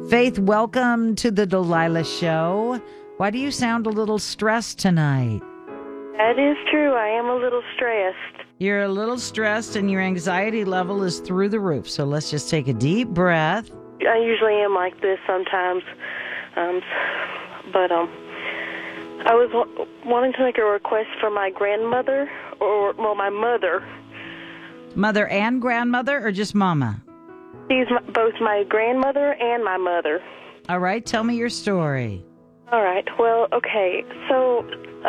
Faith, welcome to the Delilah Show. Why do you sound a little stressed tonight? That is true. I am a little stressed. You're a little stressed and your anxiety level is through the roof. So let's just take a deep breath. I usually am like this sometimes. But I was wanting to make a request for my grandmother, my mother. Mother and grandmother or just mama? She's both my grandmother and my mother. All right, tell me your story. All right, well, okay. So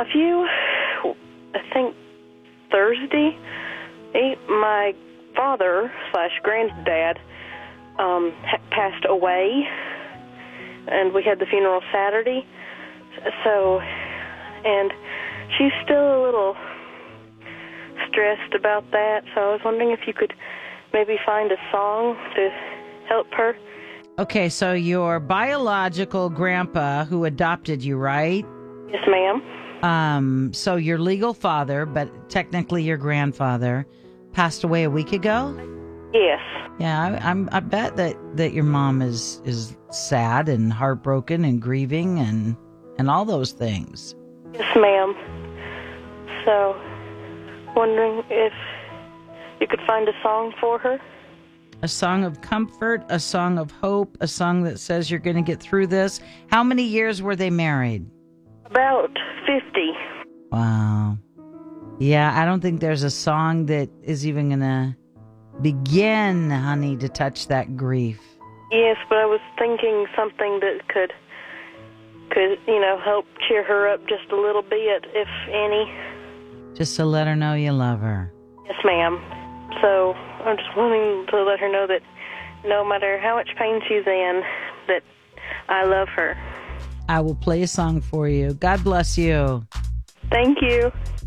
I think Thursday, my father/granddad passed away, and we had the funeral Saturday. So, and she's still a little stressed about that, so I was wondering if you could maybe find a song to help her. Okay, so your biological grandpa who adopted you, right? Yes, ma'am. So your legal father, but technically your grandfather, passed away a week ago? Yes. Yeah, I bet that your mom is sad and heartbroken and grieving and all those things. Yes, ma'am. So, wondering if you could find a song for her. A song of comfort, a song of hope, a song that says you're going to get through this. How many years were they married? About 50. Wow. Yeah, I don't think there's a song that is even going to begin, honey, to touch that grief. Yes, but I was thinking something that could help cheer her up just a little bit, if any. Just to let her know you love her. Yes, ma'am. So I'm just wanting to let her know that no matter how much pain she's in, that I love her. I will play a song for you. God bless you. Thank you.